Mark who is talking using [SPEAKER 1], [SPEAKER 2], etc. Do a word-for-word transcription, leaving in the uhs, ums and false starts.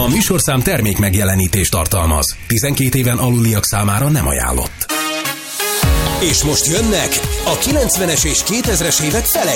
[SPEAKER 1] A műsorszám termék megjelenítést tartalmaz. tizenkét éven aluliak számára nem ajánlott.
[SPEAKER 2] És most jönnek a kilencvenes és kétezres évek felei.